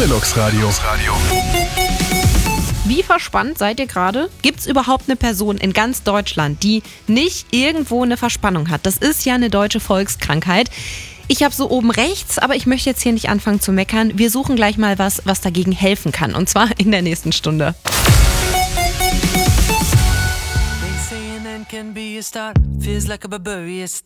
Gorilux Radio. Wie verspannt seid ihr gerade? Gibt es überhaupt eine Person in ganz Deutschland, die nicht irgendwo eine Verspannung hat? Das ist ja eine deutsche Volkskrankheit. Ich habe so oben rechts, aber ich möchte jetzt hier nicht anfangen zu meckern. Wir suchen gleich mal was dagegen helfen kann. Und zwar in der nächsten Stunde. Can be a start, feels like a barbarian